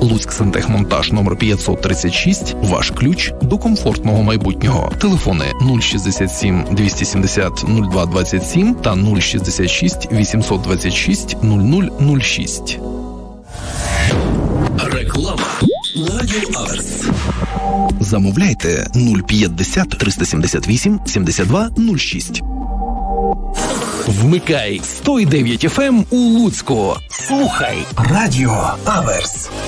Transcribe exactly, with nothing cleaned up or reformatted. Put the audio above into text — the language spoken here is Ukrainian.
Луцьк-Сантехмонтаж номер п'ятсот тридцять шість. Ваш ключ до комфортного майбутнього. Телефони нуль шістдесят сім двісті сімдесят нуль два двадцять сім та нуль шістдесят шість вісімсот двадцять шість нуль нуль нуль шість. Реклама на Радіо Аверс. Замовляйте нуль п'ятдесят триста сімдесят вісім сімдесят два нуль шість. Вмикай сто дев'ять еф ем у Луцьку. Слухай Радіо Аверс.